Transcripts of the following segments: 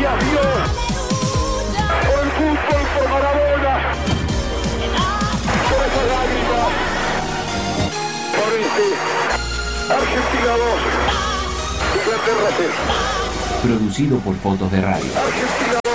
Gracias Dios por el fútbol, por Maradona, por esas lágrimas, por Argentina 2, Inglaterra 0. Producido por Fotos de Radio. Argentina 2.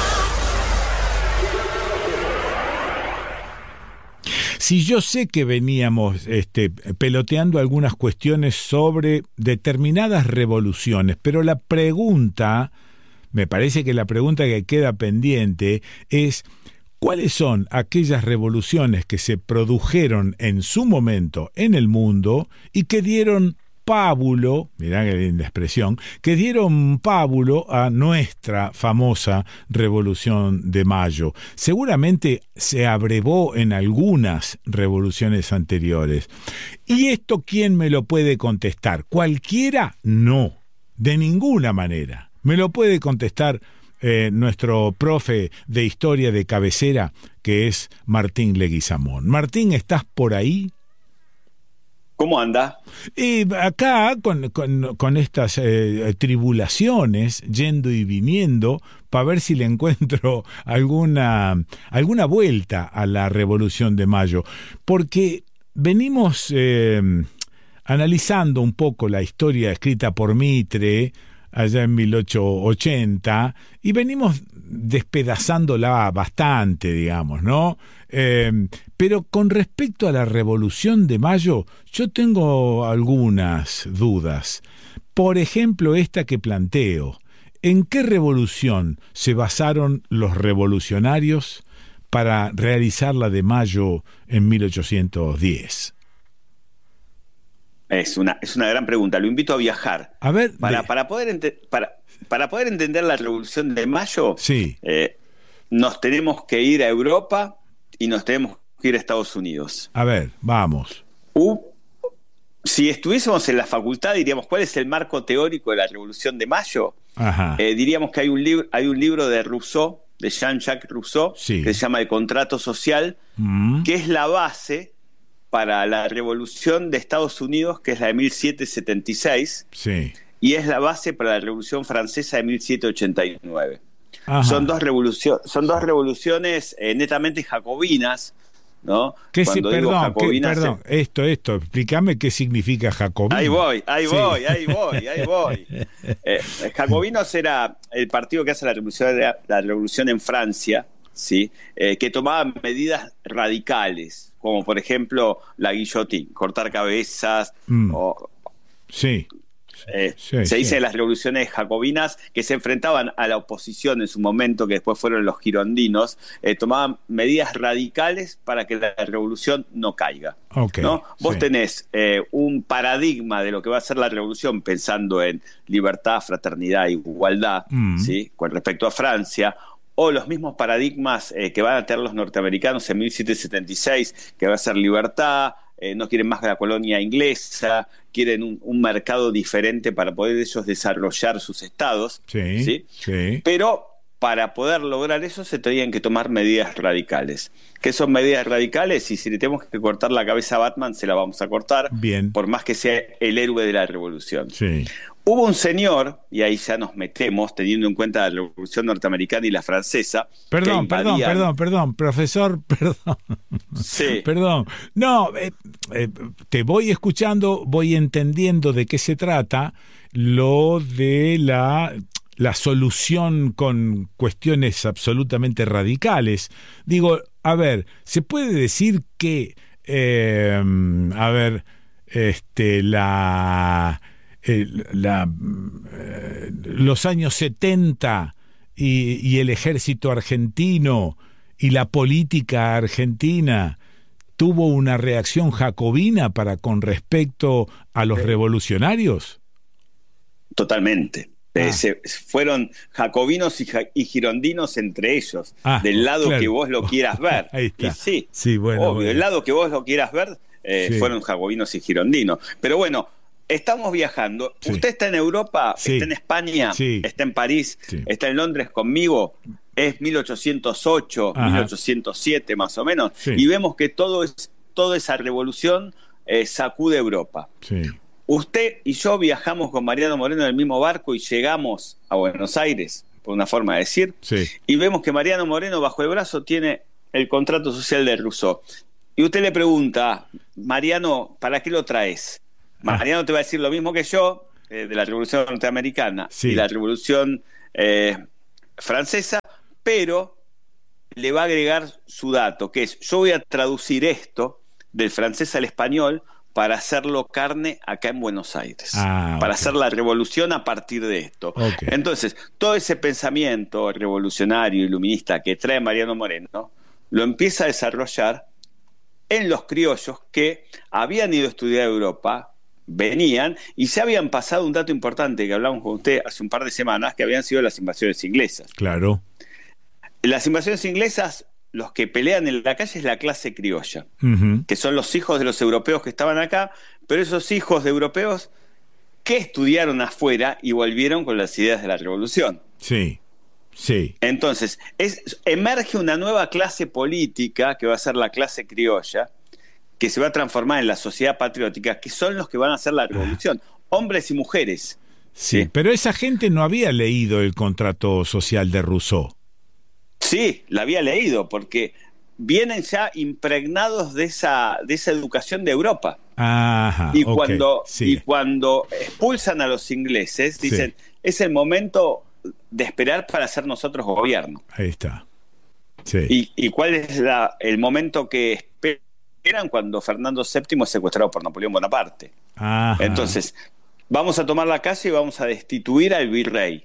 Si yo sé que veníamos peloteando algunas cuestiones sobre determinadas revoluciones, pero la pregunta, me parece que la pregunta que queda pendiente es ¿cuáles son aquellas revoluciones que se produjeron en su momento en el mundo y que dieron pábulo, mirá qué linda expresión, que dieron pábulo a nuestra famosa Revolución de Mayo? Seguramente se abrevó en algunas revoluciones anteriores. ¿Y esto quién me lo puede contestar? ¿Cualquiera? No, de ninguna manera. Me lo puede contestar nuestro profe de historia de cabecera, que es Martín Leguizamón. Martín, ¿estás por ahí? ¿Cómo anda? Y acá con estas tribulaciones, yendo y viniendo, para ver si le encuentro alguna vuelta a la Revolución de Mayo. Porque venimos analizando un poco la historia escrita por Mitre allá en 1880, y venimos despedazándola bastante, digamos, ¿no? Pero con respecto a la Revolución de Mayo, yo tengo algunas dudas. Por ejemplo, esta que planteo. ¿En qué revolución se basaron los revolucionarios para realizar la de Mayo en 1810? Es una gran pregunta. Lo invito a viajar. A ver, para poder entender la Revolución de Mayo, sí. Nos tenemos que ir a Europa y nos tenemos que ir a Estados Unidos. A ver, vamos. Si estuviésemos en la facultad, diríamos, ¿cuál es el marco teórico de la Revolución de Mayo? Ajá. Diríamos que hay un libro de Rousseau, de Jean-Jacques Rousseau, sí, que se llama El Contrato Social, que es la base para la Revolución de Estados Unidos, que es la de 1776, sí, y es la base para la Revolución Francesa de 1789. Ajá. Son dos revoluciones netamente jacobinas, ¿no? Perdón, esto, explícame qué significa jacobino. Ahí voy. Jacobinos era el partido que hace la revolución en Francia, ¿sí? Que tomaba medidas radicales, como por ejemplo la guillotina, cortar cabezas, sí. Se dice de las revoluciones jacobinas que se enfrentaban a la oposición en su momento, que después fueron los girondinos, tomaban medidas radicales para que la revolución no caiga. Okay, ¿no? Vos sí. tenés un paradigma de lo que va a ser la revolución pensando en libertad, fraternidad e igualdad, ¿sí? Con respecto a Francia, o los mismos paradigmas que van a tener los norteamericanos en 1776, que va a ser libertad, no quieren más que la colonia inglesa, quieren un mercado diferente para poder ellos desarrollar sus estados, ¿sí? Pero para poder lograr eso se tenían que tomar medidas radicales. ¿Qué son medidas radicales? Y si le tenemos que cortar la cabeza a Batman, se la vamos a cortar, bien, por más que sea el héroe de la revolución. Sí. Hubo un señor, y ahí ya nos metemos, teniendo en cuenta la revolución norteamericana y la francesa. Perdón, profesor, perdón. Sí. Perdón. No, te voy escuchando, voy entendiendo de qué se trata, lo de la solución con cuestiones absolutamente radicales. Digo, a ver, ¿se puede decir que, los años 70 y el ejército argentino y la política argentina tuvo una reacción jacobina con respecto a los revolucionarios? Totalmente. Fueron jacobinos y girondinos entre ellos, del lado que vos lo quieras ver. Ahí está. Y sí, bueno, obvio, del lado que vos lo quieras ver, fueron jacobinos y girondinos. Pero bueno, estamos viajando. Sí. Usted está en Europa, Sí. está en España, Sí. está en París, Sí. está en Londres conmigo. Es 1808, Ajá. 1807 más o menos. Sí. Y vemos que toda esa revolución sacude Europa. Sí. Usted y yo viajamos con Mariano Moreno en el mismo barco y llegamos a Buenos Aires. por una forma de decir, sí. Y vemos que Mariano Moreno bajo el brazo tiene el contrato social de Rousseau. Y usted le pregunta, Mariano, ¿para qué lo traes? Mariano te va a decir lo mismo que yo, de la Revolución Norteamericana y la Revolución Francesa, pero le va a agregar su dato, que es, yo voy a traducir esto del francés al español para hacerlo carne acá en Buenos Aires, para hacer la revolución a partir de esto. Entonces, todo ese pensamiento revolucionario, iluminista que trae Mariano Moreno, lo empieza a desarrollar en los criollos que habían ido a estudiar a Europa, venían y se habían pasado un dato importante que hablamos con usted hace un par de semanas, que habían sido las invasiones inglesas. Claro. Las invasiones inglesas, los que pelean en la calle es la clase criolla, que son los hijos de los europeos que estaban acá, pero esos hijos de europeos que estudiaron afuera y volvieron con las ideas de la revolución. Sí, sí. Entonces, emerge una nueva clase política que va a ser la clase criolla, que se va a transformar en la sociedad patriótica, que son los que van a hacer la revolución, hombres y mujeres. Sí, pero esa gente no había leído el contrato social de Rousseau. Sí, la había leído, porque vienen ya impregnados de esa educación de Europa. Ajá, y cuando expulsan a los ingleses, dicen, es el momento de esperar para hacer nosotros gobierno. Ahí está. Sí. ¿Y cuál es el momento que esperan? Cuando Fernando VII es secuestrado por Napoleón Bonaparte. Ajá. Entonces, vamos a tomar la calle y vamos a destituir al virrey.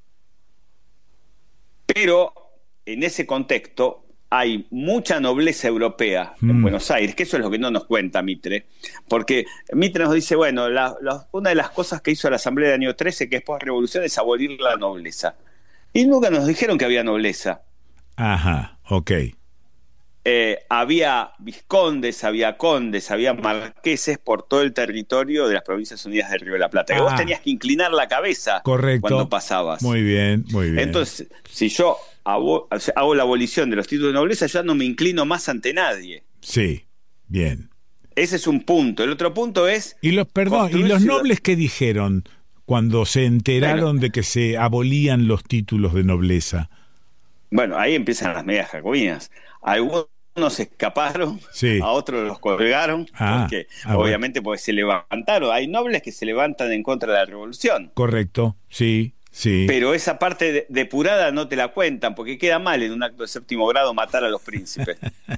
Pero en ese contexto hay mucha nobleza europea en Buenos Aires, que eso es lo que no nos cuenta Mitre, porque Mitre nos dice, bueno, una de las cosas que hizo la Asamblea del año 13, que es post-revolución, es abolir la nobleza. Y nunca nos dijeron que había nobleza. Ajá, ok. Había vizcondes, había condes, había marqueses por todo el territorio de las Provincias Unidas del Río de la Plata. Que vos tenías que inclinar la cabeza cuando pasabas. Muy bien, muy bien. Entonces, si yo hago la abolición de los títulos de nobleza, yo no me inclino más ante nadie. Sí, bien. Ese es un punto. El otro punto es... ¿Y los nobles qué dijeron cuando se enteraron de que se abolían los títulos de nobleza? Bueno, ahí empiezan las medidas jacobinas. Algunos escaparon, a otros los colgaron, porque obviamente porque se levantaron. Hay nobles que se levantan en contra de la revolución. Correcto, sí. Sí. Pero esa parte depurada no te la cuentan, porque queda mal en un acto de séptimo grado matar a los príncipes.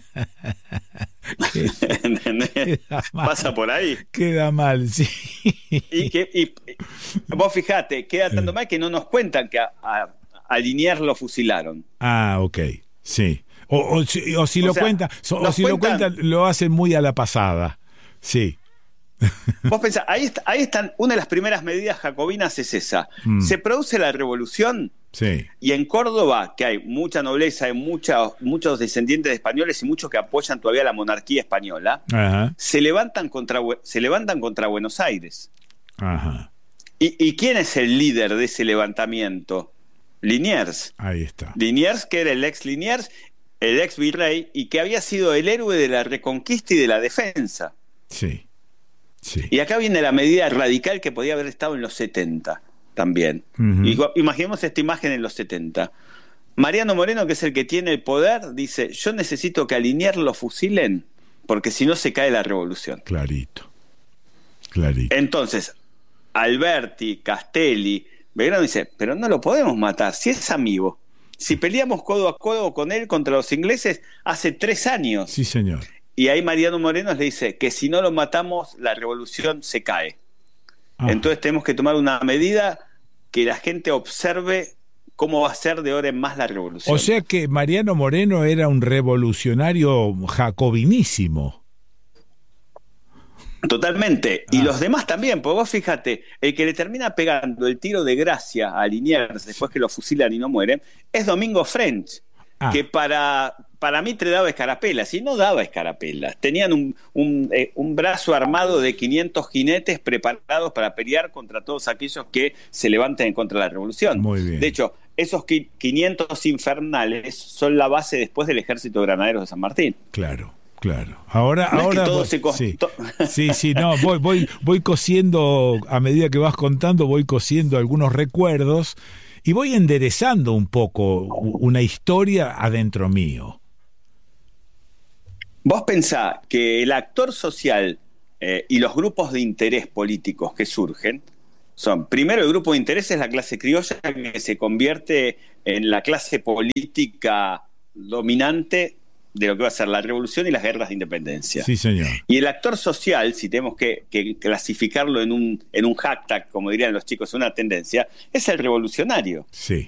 ¿Entendés? Pasa por ahí. Queda mal, sí. Y vos fijate, queda tanto mal que no nos cuentan que a Liniers lo fusilaron. Ok, sí. O si lo cuentan, lo hacen muy a la pasada. Sí. Vos pensás, ahí están, una de las primeras medidas jacobinas es esa. Se produce la revolución y en Córdoba, que hay mucha nobleza, hay muchos descendientes de españoles y muchos que apoyan todavía la monarquía española, se levantan contra Buenos Aires. Ajá. ¿Y quién es el líder de ese levantamiento? Liniers. Ahí está. Liniers, que era el ex Liniers, el ex virrey, y que había sido el héroe de la reconquista y de la defensa. Sí. Sí. Y acá viene la medida radical que podía haber estado en los 70 también. Imaginemos esta imagen en los 70. Mariano Moreno, que es el que tiene el poder, dice, yo necesito que a Liniers lo fusilen, porque si no se cae la revolución. Clarito. Entonces, Alberti, Castelli, Belgrano dice, pero no lo podemos matar, si es amigo. Si peleamos codo a codo con él contra los ingleses hace 3 años. Sí, señor. Y ahí Mariano Moreno le dice que si no lo matamos, la revolución se cae. Entonces tenemos que tomar una medida que la gente observe cómo va a ser de ahora en más la revolución. O sea que Mariano Moreno era un revolucionario jacobinísimo. Totalmente. Y los demás también, porque vos fíjate, el que le termina pegando el tiro de gracia a Liniers después que lo fusilan y no mueren, es Domingo French, que para Mitre daba escarapelas, y no daba escarapelas. Tenían un brazo armado de 500 jinetes preparados para pelear contra todos aquellos que se levanten en contra de la revolución. Muy bien. De hecho, esos 500 infernales son la base después del ejército de granaderos de San Martín. Claro. Ahora sí, no, voy cosiendo, a medida que vas contando, voy cosiendo algunos recuerdos. y voy enderezando un poco una historia adentro mío. Vos pensá que el actor social y los grupos de interés políticos que surgen son, primero, el grupo de interés es la clase criolla que se convierte en la clase política dominante de lo que va a ser la revolución y las guerras de independencia. Sí, señor. Y el actor social, si tenemos que clasificarlo en un hashtag, como dirían los chicos, una tendencia, es el revolucionario. Sí.